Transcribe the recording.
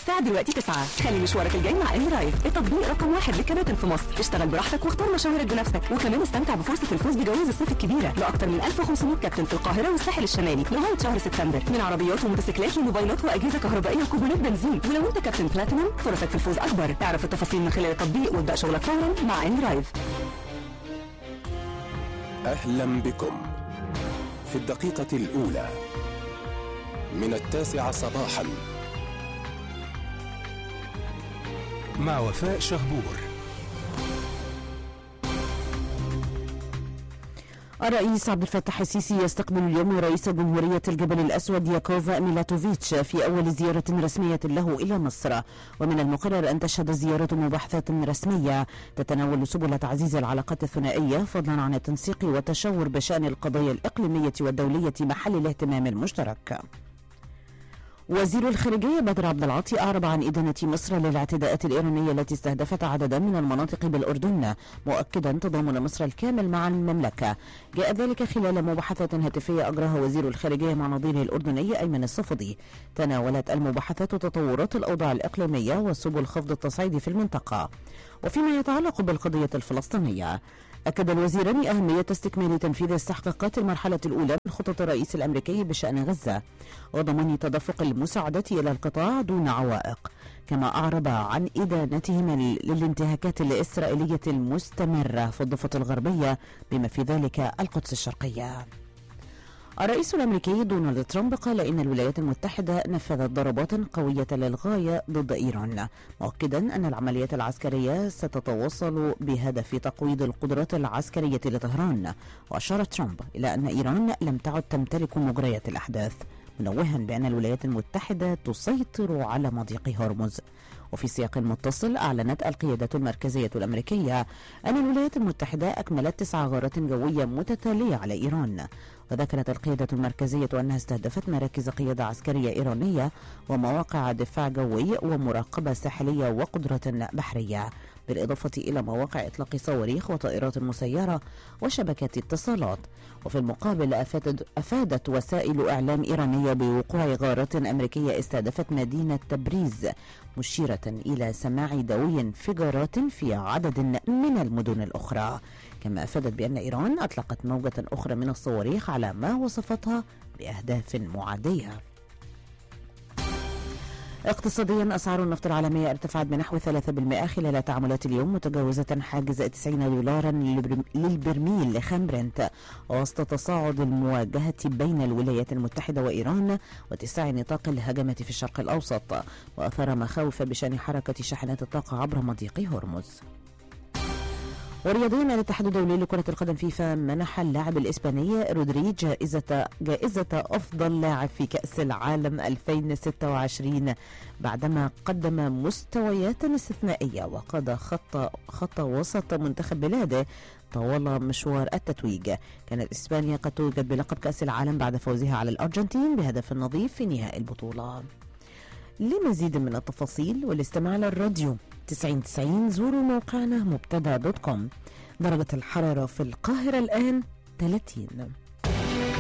الساعة دلوقتي 9. خلي مشوارك الجاي مع ام درايف، التطبيق رقم 1 للكباتن في مصر. اشتغل براحتك واختار مشاويرك بنفسك، وكمان استمتع بفرصة الفوز بجوائز الصيف الكبيرة لأكثر من 1500 كابتن في القاهرة والساحل الشمالي لغاية شهر سبتمبر، من عربيات وموتوسيكلات لموبايلات وأجهزة كهربائية وكوبونات بنزين. ولو انت كابتن بلاتينوم فرصك في الفوز أكبر. اعرف التفاصيل من خلال التطبيق وابدأ شغلك فورا مع ام درايف. أهلا بكم في الدقيقة الأولى من 9 صباحا مع وفاء شهبور. الرئيس عبد الفتاح السيسي يستقبل اليوم رئيس جمهورية الجبل الأسود ياكوف ميلاتوفيتش في أول زيارة رسمية له إلى مصر، ومن المقرر أن تشهد الزيارة مباحثات رسمية تتناول سبل تعزيز العلاقات الثنائية فضلا عن التنسيق والتشاور بشأن القضايا الإقليمية والدولية محل الاهتمام المشترك. وزير الخارجية بدر عبد العاطي أعرب عن إدانة مصر للاعتداءات الإيرانية التي استهدفت عددا من المناطق بالأردن، مؤكدا تضامن مصر الكامل مع المملكة. جاء ذلك خلال مباحثات هاتفية أجراها وزير الخارجية مع نظيره الأردني أيمن الصفدي. تناولت المباحثات تطورات الأوضاع الإقليمية وسبل خفض التصعيد في المنطقة. وفيما يتعلق بالقضية الفلسطينية، أكد الوزيران أهمية استكمال تنفيذ استحقاقات المرحلة الأولى من خطط الرئيس الأمريكي بشأن غزة وضمان تدفق المساعدات إلى القطاع دون عوائق، كما أعرب عن إدانتهم للانتهاكات الإسرائيلية المستمرة في الضفة الغربية بما في ذلك القدس الشرقية. الرئيس الأمريكي دونالد ترامب قال إن الولايات المتحدة نفذت ضربات قوية للغاية ضد إيران، مؤكدا أن العمليات العسكرية ستتواصل بهدف تقويض القدرات العسكرية لطهران. وأشار ترامب إلى أن إيران لم تعد تمتلك مجريات الأحداث، منوها بأن الولايات المتحدة تسيطر على مضيق هرمز. وفي سياق متصل، أعلنت القيادة المركزية الأمريكية أن الولايات المتحدة أكملت 9 غارات جوية متتالية على إيران. وذكرت القيادة المركزية أنها استهدفت مراكز قيادة عسكرية إيرانية ومواقع دفاع جوي ومراقبة ساحلية وقدرة بحرية، بالإضافة إلى مواقع إطلاق صواريخ وطائرات مسيرة وشبكات اتصالات. وفي المقابل أفادت وسائل إعلام إيرانية بوقوع غارات أمريكية استهدفت مدينة تبريز، مشيرة إلى سماع دوي انفجارات في عدد من المدن الأخرى. كما أفادت بأن إيران أطلقت موجة أخرى من الصواريخ على ما وصفتها بأهداف معادية. اقتصاديا، أسعار النفط العالمية ارتفعت بنحو 3% خلال تعاملات اليوم، متجاوزة حاجز $90 للبرميل لخام برنت، وسط تصاعد المواجهة بين الولايات المتحدة وإيران واتساع نطاق الهجمات في الشرق الأوسط، وأثار مخاوف بشأن حركة شاحنات الطاقة عبر مضيق هرمز. ورياضيا، الاتحاد الدولي لكرة القدم فيفا منح اللاعب الإسباني رودري جائزة أفضل لاعب في كأس العالم 2026 بعدما قدم مستويات استثنائية وقاد خط وسط منتخب بلاده طوال مشوار التتويج. كانت إسبانيا قد توجت بلقب كأس العالم بعد فوزها على الأرجنتين بهدف نظيف في نهائي البطولة. لمزيد من التفاصيل والاستماع للراديو 9090 زوروا موقعنا مبتدا.com. درجة الحرارة في القاهرة الآن 30.